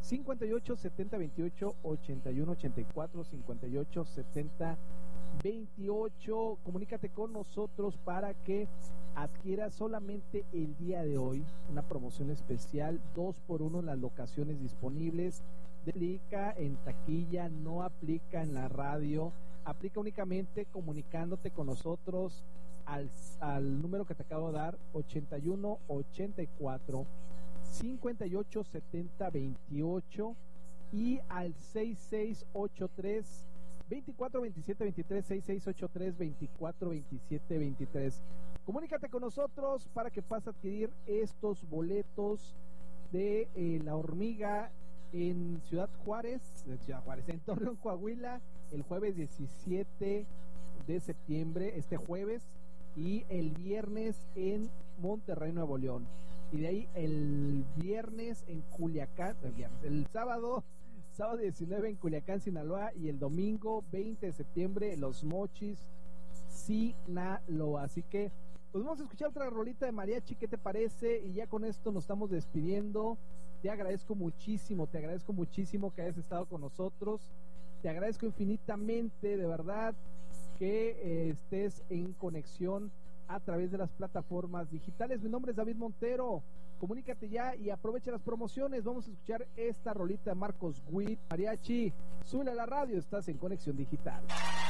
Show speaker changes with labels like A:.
A: 58 70 28 81 84, 58 70 28. Comunícate con nosotros para que adquieras solamente el día de hoy una promoción especial, 2x1 en las locaciones disponibles. Aplica en taquilla, no aplica en la radio, aplica únicamente comunicándote con nosotros al número que te acabo de dar, 81 84 58 70 28, y al 6683 24 27 23, 6683 24 27 23. Comunícate con nosotros para que puedas adquirir estos boletos de La Hormiga en Ciudad Juárez, en Torreón, Coahuila, el jueves 17 de septiembre, este jueves, y el viernes en Monterrey, Nuevo León. Y de ahí el viernes en Culiacán, el sábado 19 en Culiacán, Sinaloa, y el domingo 20 de septiembre en Los Mochis, Sinaloa. Así que pues vamos a escuchar otra rolita de mariachi, ¿qué te parece? Y ya con esto nos estamos despidiendo. Te agradezco muchísimo que hayas estado con nosotros. Te agradezco infinitamente, de verdad, que estés en conexión a través de las plataformas digitales. Mi nombre es David Montero. Comunícate ya y aprovecha las promociones. Vamos a escuchar esta rolita de Marcos Witt, mariachi. Súbele a la radio, estás en Conexión Digital.